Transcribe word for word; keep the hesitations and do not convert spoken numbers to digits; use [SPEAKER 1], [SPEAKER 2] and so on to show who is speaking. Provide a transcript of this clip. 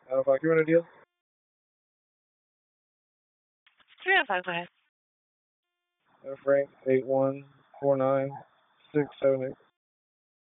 [SPEAKER 1] Uh, if I give it a deal,
[SPEAKER 2] three oh five, go ahead.
[SPEAKER 1] uh, Frank eight one four nine six seven eight.